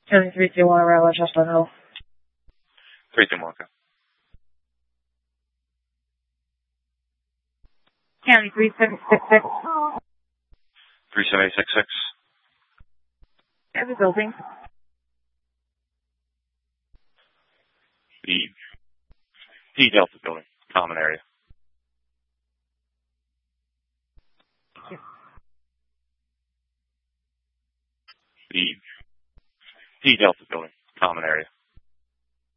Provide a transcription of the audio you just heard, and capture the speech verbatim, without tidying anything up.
County three two one, around Westchester Hill. three two one, okay. County three seven six six. three seven eight six six. Every building. The D Delta building, common area. The D Delta building, common area.